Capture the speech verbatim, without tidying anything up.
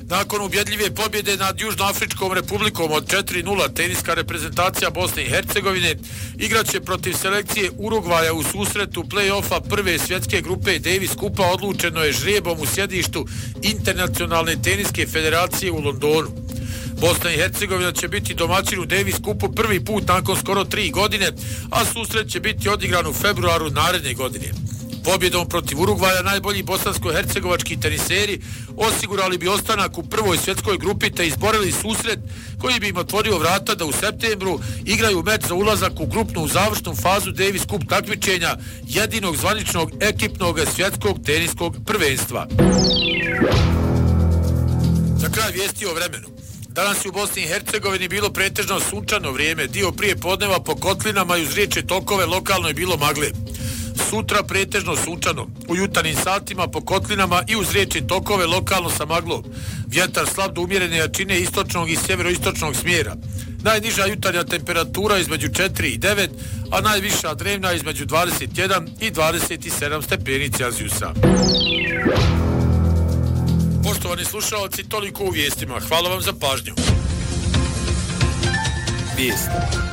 Nakon ubjedljive pobjede nad Južnoafričkom republikom od četiri nula, teniska reprezentacija Bosne i Hercegovine igraće protiv selekcije Urugvaja u susretu play-offa prve svjetske grupe Davis Kupa. Odlučeno je žrijebom u sjedištu Internacionalne teniske federacije u Londonu. Bosna i Hercegovina će biti domaćin u Davis Kupu prvi put nakon skoro tri godine, a susret će biti odigran u februaru naredne godine. Pobjedom protiv Urugvaja najbolji bosansko-hercegovački teniseri osigurali bi ostanak u prvoj svjetskoj grupi te izborili susret koji bi im otvorio vrata da u septembru igraju meč za ulazak u grupnu završnu fazu Davis Cup takmičenja jedinog zvaničnog ekipnog svjetskog teniskog prvenstva. Za kraj vijesti o vremenu. Danas je u Bosni i Hercegovini bilo pretežno sunčano vrijeme, dio prije podneva po kotlinama i uz riječne tokove lokalno je bilo magle. Sutra pretežno sunčano, u jutarnjim satima po kotlinama i uz riječne tokove lokalno sa maglom. Vjetar slab do umjerene jačine istočnog i sjeveroistočnog smjera. Najniža jutarnja temperatura između četiri i devet, a najviša dnevna između dvadeset jedan i dvadeset sedam stepeni Celzijusa. Poštovani slušalci, toliko u vijestima. Hvala vam za pažnju. Vijesti.